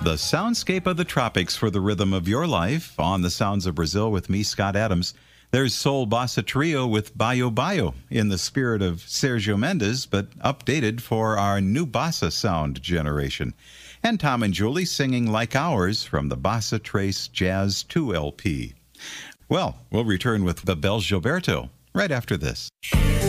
The soundscape of the tropics for the rhythm of your life on the Sounds of Brazil with me, Scott Adams. There's Soul Bossa Trio with Baio Baio in the spirit of Sergio Mendes, but updated for our new bossa sound generation. And Tom and Julie singing Like Ours from the Bossa Trace Jazz 2 LP. Well, we'll return with Bebel Gilberto right after this.